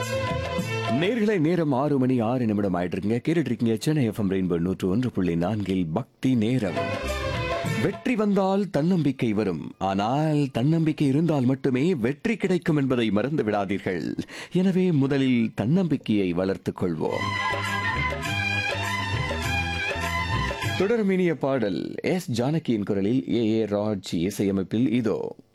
நேர்களை நேரம் 6 மணி 6 நிமிடம் ஆயிட்டு இருக்குங்க. கேட்டுட்டு இருக்கீங்க சென்னை எஃப்எம் ரெயின்போ 101.4 பக்தி நேரம். வெற்றி வந்தால் தன்னம்பிக்கை வரும், ஆனால் தன்னம்பிக்கை இருந்தால் மட்டுமே வெற்றி கிடைக்கும் என்பதை மறந்து விடாதீர்கள். எனவே முதலில் தன்னம்பிக்கையை வளர்த்துக் கொள்வோம். தொடரும் இனிய பாடல் எஸ் ஜானகியின் குரலில் ஏ ராஜ் இசையமைப்பில் இதோ.